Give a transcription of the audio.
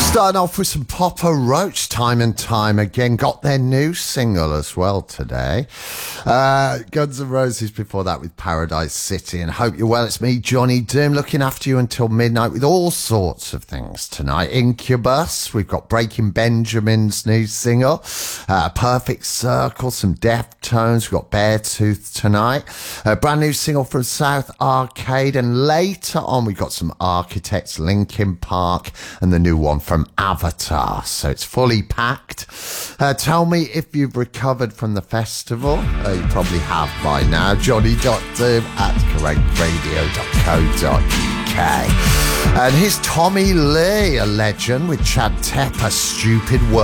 Starting off with some Papa Roach, time and time again. Got their new single as well today. Guns N' Roses before that with Paradise City. And hope you're well. It's me, Johnny Doom, looking after you until midnight with all sorts of things tonight. Incubus, we've got Breaking Benjamin's new single. Perfect Circle, some Deftones. We've got Beartooth tonight. A brand new single from South Arcade. And later on, we've got some Architects, Linkin Park, and the new one from Avatar. So it's fully packed. Tell me if you've recovered from the festival. You probably have by now. Johnny.doom at correctradio.co.uk. And here's Tommy Lee, a legend, with Chad Tepper, Stupid World.